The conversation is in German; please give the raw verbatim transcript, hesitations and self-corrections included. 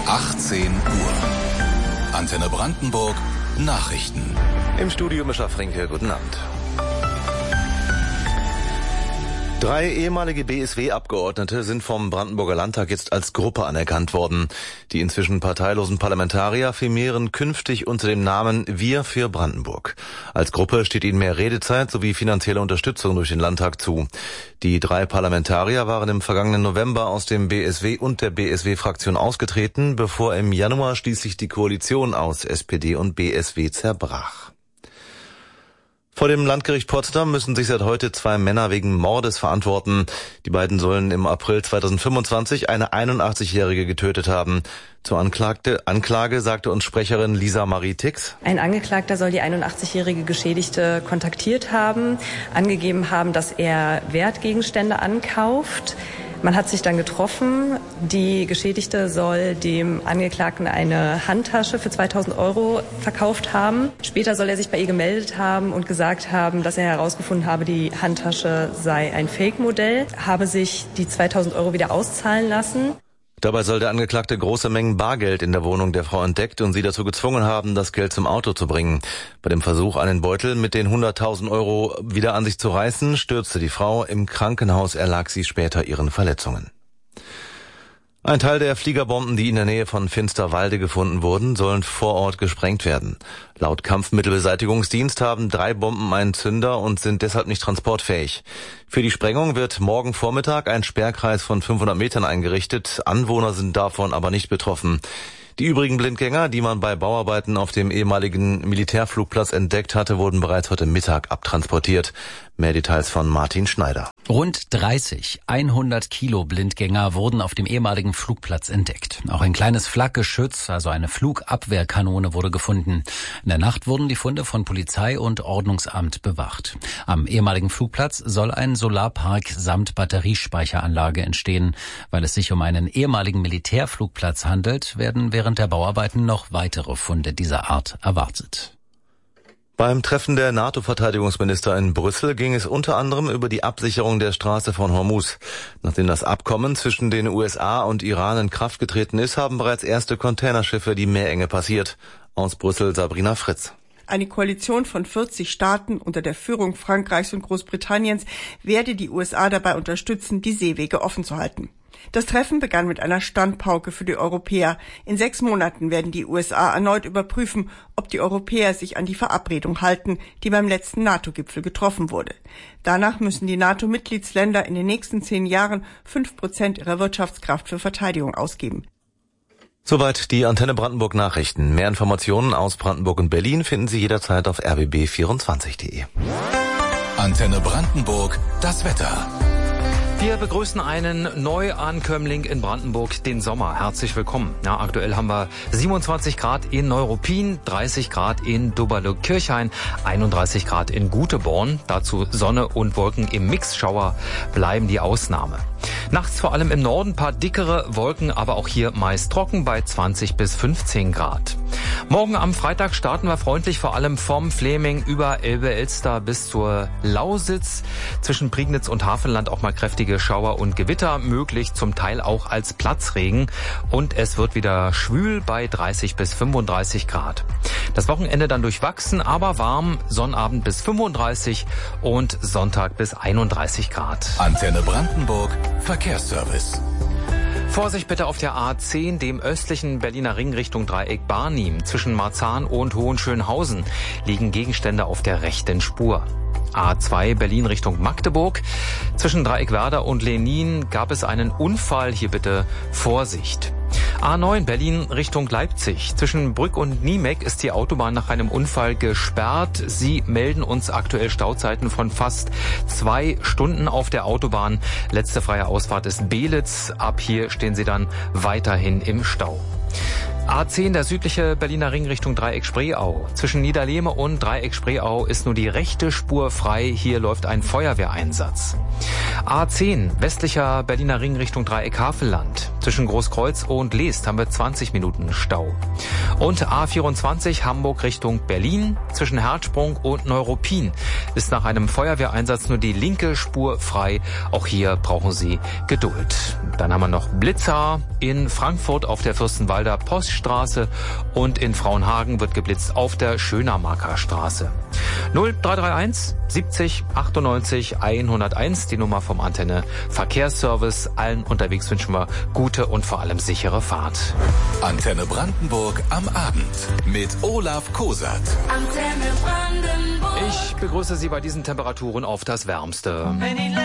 achtzehn Uhr. Antenne Brandenburg Nachrichten. Im Studio Mischa Frinke, guten Abend. Drei ehemalige B S W-Abgeordnete sind vom Brandenburger Landtag jetzt als Gruppe anerkannt worden. Die inzwischen parteilosen Parlamentarier firmieren künftig unter dem Namen Wir für Brandenburg. Als Gruppe steht ihnen mehr Redezeit sowie finanzielle Unterstützung durch den Landtag zu. Die drei Parlamentarier waren im vergangenen November aus dem B S W und der B S W-Fraktion ausgetreten, bevor im Januar schließlich die Koalition aus S P D und B S W zerbrach. Vor dem Landgericht Potsdam müssen sich seit heute zwei Männer wegen Mordes verantworten. Die beiden sollen im April zweitausendfünfundzwanzig eine einundachtzigjährige getötet haben. Zur Anklagte, Anklage sagte uns Sprecherin Lisa Marie Tix. Ein Angeklagter soll die einundachtzigjährige Geschädigte kontaktiert haben, angegeben haben, dass er Wertgegenstände ankauft. Man hat sich dann getroffen. Die Geschädigte soll dem Angeklagten eine Handtasche für zweitausend Euro verkauft haben. Später soll er sich bei ihr gemeldet haben und gesagt haben, dass er herausgefunden habe, die Handtasche sei ein Fake-Modell, habe sich die zweitausend Euro wieder auszahlen lassen. Dabei soll der Angeklagte große Mengen Bargeld in der Wohnung der Frau entdeckt und sie dazu gezwungen haben, das Geld zum Auto zu bringen. Bei dem Versuch, einen Beutel mit den hunderttausend Euro wieder an sich zu reißen, stürzte die Frau. Im Krankenhaus erlag sie später ihren Verletzungen. Ein Teil der Fliegerbomben, die in der Nähe von Finsterwalde gefunden wurden, sollen vor Ort gesprengt werden. Laut Kampfmittelbeseitigungsdienst haben drei Bomben einen Zünder und sind deshalb nicht transportfähig. Für die Sprengung wird morgen Vormittag ein Sperrkreis von fünfhundert Metern eingerichtet. Anwohner sind davon aber nicht betroffen. Die übrigen Blindgänger, die man bei Bauarbeiten auf dem ehemaligen Militärflugplatz entdeckt hatte, wurden bereits heute Mittag abtransportiert. Mehr Details von Martin Schneider. Rund dreißig, hundert Kilo Blindgänger wurden auf dem ehemaligen Flugplatz entdeckt. Auch ein kleines Flakgeschütz, also eine Flugabwehrkanone, wurde gefunden. In der Nacht wurden die Funde von Polizei und Ordnungsamt bewacht. Am ehemaligen Flugplatz soll ein Solarpark samt Batteriespeicheranlage entstehen. Weil es sich um einen ehemaligen Militärflugplatz handelt, werden während der Bauarbeiten noch weitere Funde dieser Art erwartet. Beim Treffen der NATO-Verteidigungsminister in Brüssel ging es unter anderem über die Absicherung der Straße von Hormuz. Nachdem das Abkommen zwischen den U S A und Iran in Kraft getreten ist, haben bereits erste Containerschiffe die Meerenge passiert. Aus Brüssel Sabrina Fritz. Eine Koalition von vierzig Staaten unter der Führung Frankreichs und Großbritanniens werde die U S A dabei unterstützen, die Seewege offen zu halten. Das Treffen begann mit einer Standpauke für die Europäer. In sechs Monaten werden die U S A erneut überprüfen, ob die Europäer sich an die Verabredung halten, die beim letzten NATO-Gipfel getroffen wurde. Danach müssen die NATO-Mitgliedsländer in den nächsten zehn Jahren fünf Prozent ihrer Wirtschaftskraft für Verteidigung ausgeben. Soweit die Antenne Brandenburg Nachrichten. Mehr Informationen aus Brandenburg und Berlin finden Sie jederzeit auf r b b vierundzwanzig punkt de. Antenne Brandenburg, das Wetter. Wir begrüßen einen Neuankömmling in Brandenburg, den Sommer. Herzlich willkommen. Ja, aktuell haben wir siebenundzwanzig Grad in Neuruppin, dreißig Grad in Doberle-Kirchhain, einunddreißig Grad in Guteborn. Dazu Sonne und Wolken im Mixschauer bleiben die Ausnahme. Nachts vor allem im Norden paar dickere Wolken, aber auch hier meist trocken bei zwanzig bis fünfzehn Grad. Morgen am Freitag starten wir freundlich vor allem vom Fläming über Elbe-Elster bis zur Lausitz. Zwischen Prignitz und Hafenland auch mal kräftige Schauer und Gewitter möglich, zum Teil auch als Platzregen. Und es wird wieder schwül bei dreißig bis fünfunddreißig Grad. Das Wochenende dann durchwachsen, aber warm. Sonnabend bis fünfunddreißig und Sonntag bis einunddreißig Grad. Antenne Brandenburg, Verkehrsservice. Vorsicht bitte auf der A zehn, dem östlichen Berliner Ring Richtung Dreieck Barnim. Zwischen Marzahn und Hohenschönhausen liegen Gegenstände auf der rechten Spur. A zwei Berlin Richtung Magdeburg. Zwischen Dreieckwerder und Lenin gab es einen Unfall. Hier bitte Vorsicht. A neun Berlin Richtung Leipzig. Zwischen Brück und Niemeck ist die Autobahn nach einem Unfall gesperrt. Sie melden uns aktuell Stauzeiten von fast zwei Stunden auf der Autobahn. Letzte freie Ausfahrt ist Belitz. Ab hier stehen Sie dann weiterhin im Stau. A zehn, der südliche Berliner Ring Richtung Dreieck Spreeau. Zwischen Niederlehme und Dreieck Spreeau ist nur die rechte Spur frei. Hier läuft ein Feuerwehreinsatz. A zehn, westlicher Berliner Ring Richtung Dreieck Havelland. Zwischen Großkreuz und Leest haben wir zwanzig Minuten Stau. Und A vierundzwanzig, Hamburg Richtung Berlin. Zwischen Herzsprung und Neuruppin ist nach einem Feuerwehreinsatz nur die linke Spur frei. Auch hier brauchen Sie Geduld. Dann haben wir noch Blitzer in Frankfurt auf der Fürstenwalder Poststraße und in Frauenhagen wird geblitzt auf der Schönermarker Straße. null drei drei eins siebzig achtundneunzig hunderteins, die Nummer vom Antenne Verkehrsservice. Allen unterwegs wünschen wir gute und vor allem sichere Fahrt. Antenne Brandenburg am Abend mit Olaf Kosat. Antenne Brandenburg. Ich begrüße Sie bei diesen Temperaturen auf das Wärmste.